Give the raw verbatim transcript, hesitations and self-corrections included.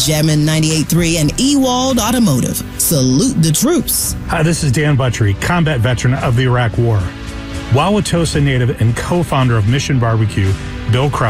Jammin' ninety-eight point three and Ewald Automotive. Salute the troops. Hi, this is Dan Butchery, combat veteran of the Iraq War. Wauwatosa native and co-founder of Mission Barbecue, Bill Krause